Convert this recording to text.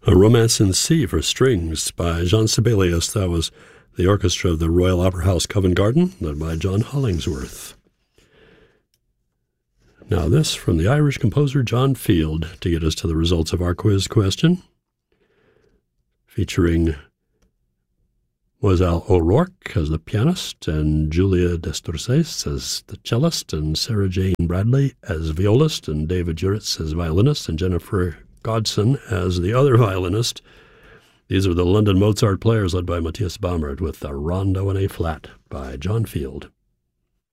A Romance in C for strings by Jean Sibelius. That was the orchestra of the Royal Opera House Covent Garden, led by John Hollingsworth. Now this from the Irish composer John Field to get us to the results of our quiz question, featuring Moselle O'Rourke as the pianist and Julia Destorses as the cellist and Sarah Jane Bradley as violist and David Juritz as violinist and Jennifer Godson as the other violinist. These are the London Mozart Players led by Matthias Baumert with the Rondo in A-flat by John Field.